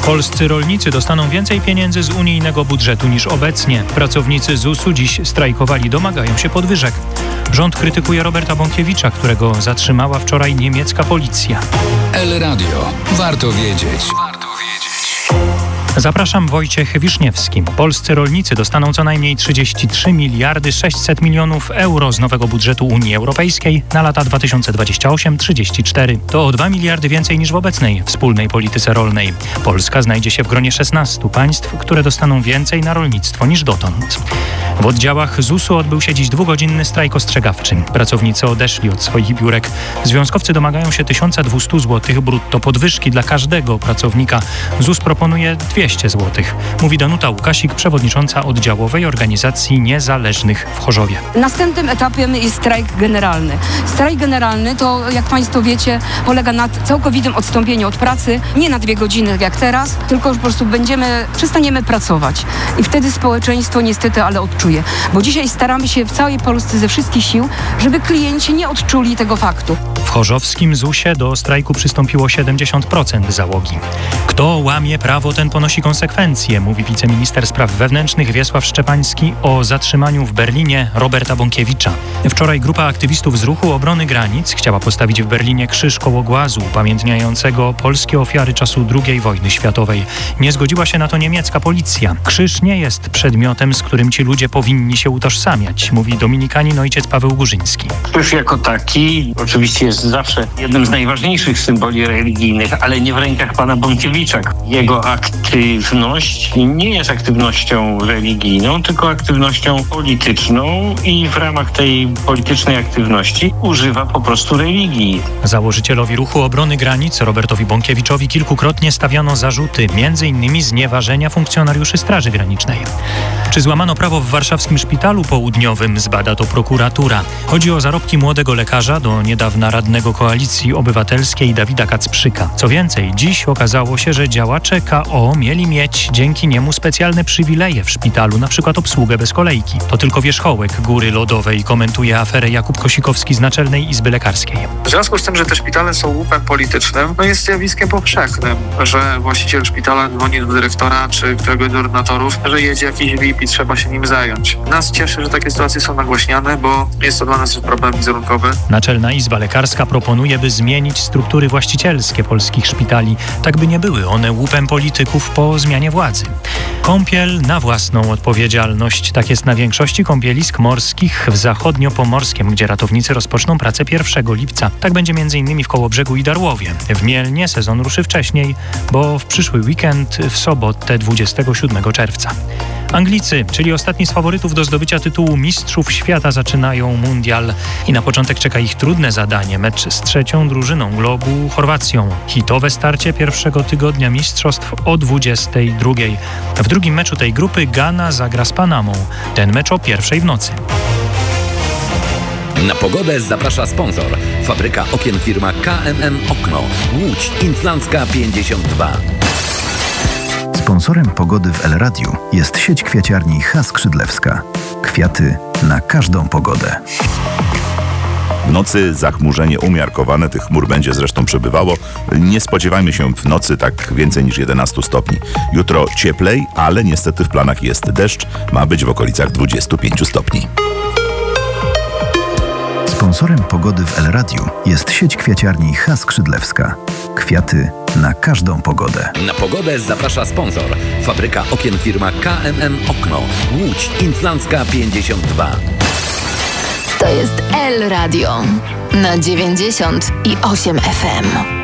Polscy rolnicy dostaną więcej pieniędzy z unijnego budżetu niż obecnie. Pracownicy ZUS-u dziś strajkowali, domagają się podwyżek. Rząd krytykuje Roberta Bąkiewicza, którego zatrzymała wczoraj niemiecka policja. El Radio. Warto wiedzieć. Zapraszam, Wojciech Wiszniewski. Polscy rolnicy dostaną co najmniej 33 miliardy 600 milionów euro z nowego budżetu Unii Europejskiej na lata 2028-34. To o 2 miliardy więcej niż w obecnej wspólnej polityce rolnej. Polska znajdzie się w gronie 16 państw, które dostaną więcej na rolnictwo niż dotąd. W oddziałach ZUS-u odbył się dziś 2-godzinny strajk ostrzegawczy. Pracownicy odeszli od swoich biurek. Związkowcy domagają się 1200 zł brutto podwyżki dla każdego pracownika. ZUS proponuje 200 zł. Mówi Danuta Łukasik, przewodnicząca oddziałowej organizacji niezależnych w Chorzowie. Następnym etapem jest strajk generalny. Strajk generalny to, jak Państwo wiecie, polega na całkowitym odstąpieniu od pracy, nie na 2 godziny jak teraz, tylko po prostu przestaniemy pracować. I wtedy społeczeństwo niestety, ale odczuje. Bo dzisiaj staramy się w całej Polsce ze wszystkich sił, żeby klienci nie odczuli tego faktu. W chorzowskim ZUS-ie do strajku przystąpiło 70% załogi. Kto łamie prawo, ten ponosi konsekwencje, mówi wiceminister spraw wewnętrznych Wiesław Szczepański o zatrzymaniu w Berlinie Roberta Bąkiewicza. Wczoraj grupa aktywistów z Ruchu Obrony Granic chciała postawić w Berlinie krzyż koło głazu upamiętniającego polskie ofiary czasu II wojny światowej. Nie zgodziła się na to niemiecka policja. Krzyż nie jest przedmiotem, z którym ci ludzie powinni się utożsamiać, mówi dominikanin ojciec Paweł Górzyński. Krzyż jako taki oczywiście jest zawsze jednym z najważniejszych symboli religijnych, ale nie w rękach pana Bąkiewicza. Jego aktywność nie jest aktywnością religijną, tylko aktywnością polityczną i w ramach tej politycznej aktywności używa po prostu religii. Założycielowi Ruchu Obrony Granic Robertowi Bąkiewiczowi kilkukrotnie stawiano zarzuty, m.in. znieważenia funkcjonariuszy Straży Granicznej. Czy złamano prawo w warszawskim szpitalu południowym, zbada to prokuratura. Chodzi o zarobki młodego lekarza, do niedawna radnego Koalicji Obywatelskiej Dawida Kacprzyka. Co więcej, dziś okazało się, że działacze KO mieli mieć dzięki niemu specjalne przywileje w szpitalu, np. obsługę bez kolejki. To tylko wierzchołek góry lodowej, komentuje aferę Jakub Kosikowski z Naczelnej Izby Lekarskiej. W związku z tym, że te szpitale są łupem politycznym, jest zjawiskiem powszechnym, że właściciel szpitala dzwoni do dyrektora czy któregoś z ordynatorów, że jedzie jakiś VIP i trzeba się nim zająć. Nas cieszy, że takie sytuacje są nagłaśniane, bo jest to dla nas problem wizerunkowy. Naczelna Izba Lekarska proponuje, by zmienić struktury właścicielskie polskich szpitali, tak by nie były one łupem polityków po zmianie władzy. Kąpiel na własną odpowiedzialność. Tak jest na większości kąpielisk morskich w zachodnio-pomorskiem, gdzie ratownicy rozpoczną pracę 1 lipca. Tak będzie m.in. w Kołobrzegu i Darłowie. W Mielnie sezon ruszy wcześniej, bo w przyszły weekend w sobotę 27 czerwca. Anglicy, czyli ostatni z faworytów do zdobycia tytułu Mistrzów Świata, zaczynają mundial i na początek czeka ich trudne zadanie. Mecz z 3. drużyną globu, Chorwacją. Hitowe starcie pierwszego tygodnia mistrzostw o 22. W drugim meczu tej grupy Gana zagra z Panamą. Ten mecz o 1 w nocy. Na pogodę zaprasza sponsor. Fabryka okien firma KMM Okno. Łódź Inflancka 52. Sponsorem pogody w El Radiu jest sieć kwiaciarni Skrzydlewska. Kwiaty na każdą pogodę. W nocy zachmurzenie umiarkowane, tych chmur będzie zresztą przybywało. Nie spodziewajmy się w nocy tak więcej niż 11 stopni. Jutro cieplej, ale niestety w planach jest deszcz. Ma być w okolicach 25 stopni. Sponsorem pogody w El Radiu jest sieć kwiaciarni Skrzydlewska. Kwiaty na każdą pogodę. Na pogodę zaprasza sponsor. Fabryka okien firma KMM Okno. Łódź Inflancka 52. To jest El Radio na 98 FM.